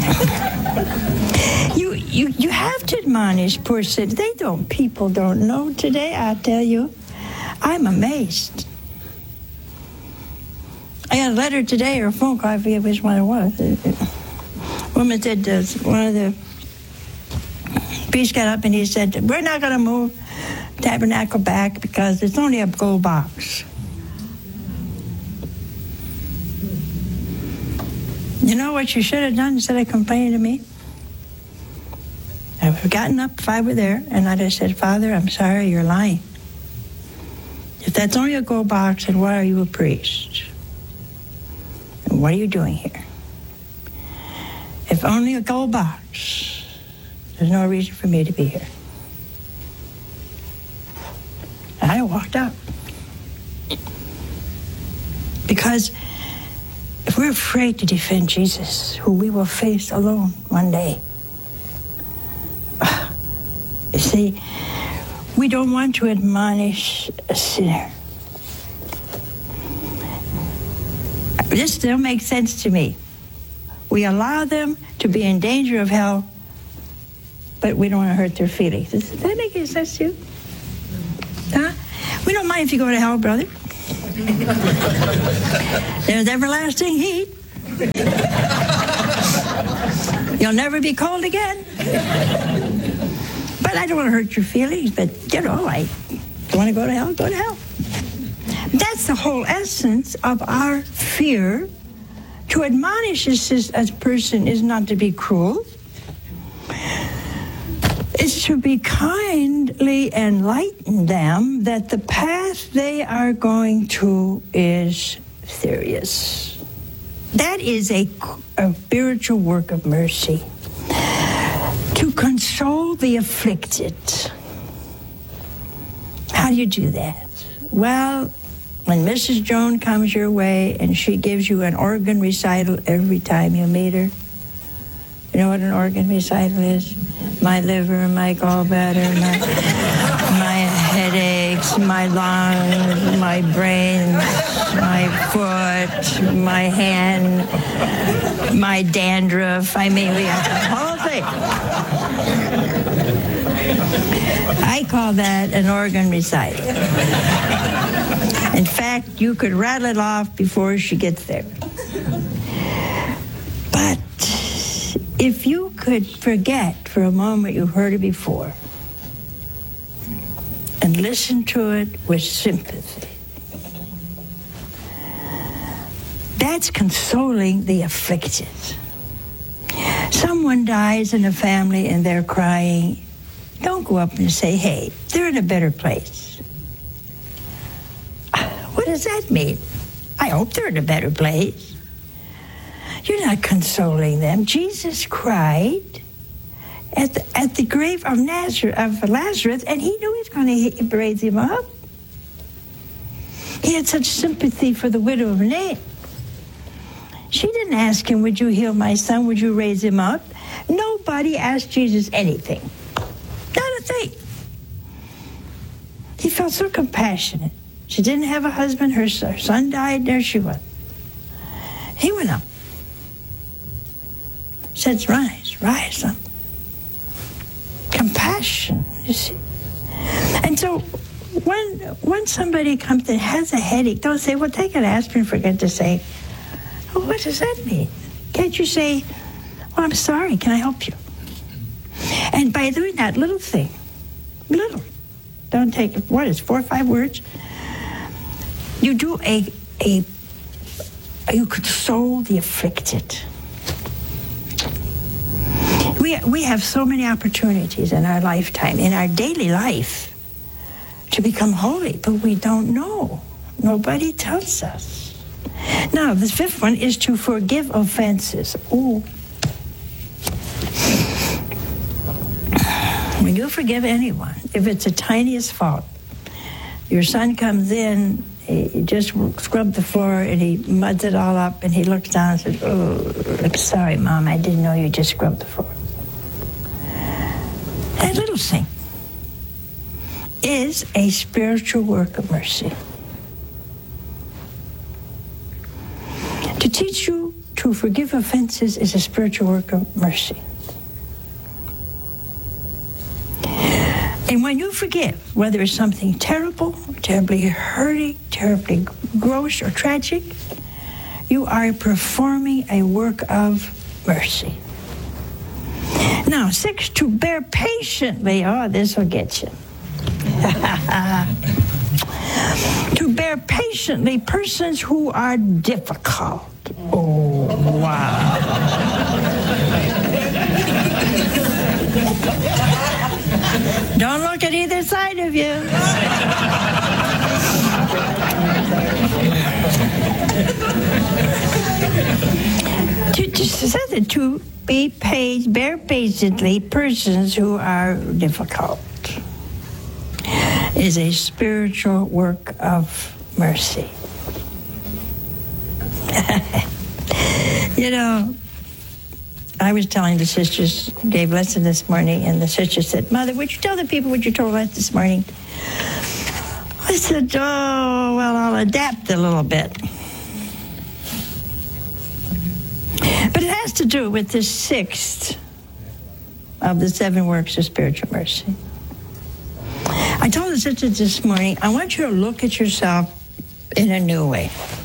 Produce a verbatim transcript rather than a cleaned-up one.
you, you, you have to admonish poor sinners. They don't, people don't know today, I tell you. I'm amazed. I got a letter today or a phone call, I forget which one it was. A woman said, uh, one of the priests got up and he said, we're not going to move Tabernacle back because it's only a gold box. You know what you should have done instead of complaining to me? I would have gotten up if I were there, and I'd have said, Father, I'm sorry, you're lying. If that's only a gold box, then why are you a priest? And what are you doing here? If only a gold box, there's no reason for me to be here. And I walked out. Because if we're afraid to defend Jesus, who we will face alone one day, you see, we don't want to admonish a sinner. This still makes sense to me. We allow them to be in danger of hell, but we don't want to hurt their feelings. Does that make any sense to you? Huh? We don't mind if you go to hell, brother. There's everlasting heat. You'll never be cold again. But I don't want to hurt your feelings, but, you know, I you want to go to hell, go to hell. That's the whole essence of our fear. To admonish a person is not to be cruel. It's to be kindly enlighten them that the path they are going to is serious. That is a, a spiritual work of mercy. To console the afflicted. How do you do that? Well, when Missus Jones comes your way and she gives you an organ recital every time you meet her, you know what an organ recital is? My liver, my gallbladder, my, my headaches, my lungs, my brain, my foot, my hand, my dandruff. I mean, we have the whole thing. I call that an organ recital. In fact, you could rattle it off before she gets there. But if you could forget for a moment you've heard it before and listen to it with sympathy, that's consoling the afflicted. Someone dies in a family and they're crying. Don't go up and say, hey, they're in a better place. What does that mean? I hope they're in a better place. You're not consoling them. Jesus cried at the, at the grave of Nazareth, of Lazarus, and he knew he was going to raise him up. He had such sympathy for the widow of Nain. She didn't ask him, would you heal my son? Would you raise him up? Nobody asked Jesus anything. Not a thing. He felt so compassionate. She didn't have a husband. Her son died. There she was. He went up. Said, rise, rise up. Compassion, you see. And so when when somebody comes and has a headache, don't say, well, take an aspirin, forget to say, well, what does that mean? Can't you say, well, I'm sorry, can I help you? And by doing that little thing, little, don't take, what is, four or five words? You do a, a, you console the afflicted. We, we have so many opportunities in our lifetime, in our daily life, to become holy, but we don't know. Nobody tells us. Now, the fifth one is to forgive offenses. Ooh. When you forgive anyone, if it's the tiniest fault, your son comes in, he just scrubbed the floor and he muds it all up and he looks down and says, oh, I'm sorry, Mom, I didn't know you just scrubbed the floor. That little thing is a spiritual work of mercy. To teach you to to forgive offenses is a spiritual work of mercy. And when you forgive, whether it's something terrible, terribly hurting, terribly gross or tragic, you are performing a work of mercy. Now, six, to bear patiently. Oh, this will get you. To bear patiently persons who are difficult. Oh, wow. Don't look at either side of you. to, to, says it, to be paid, bear patiently persons who are difficult is a spiritual work of mercy. You know, I was telling the sisters, gave lesson this morning, and the sister said, Mother, would you tell the people what you told us this morning? I said, oh, well, I'll adapt a little bit. But it has to do with the sixth of the seven works of spiritual mercy. I told the sisters this morning, I want you to look at yourself in a new way.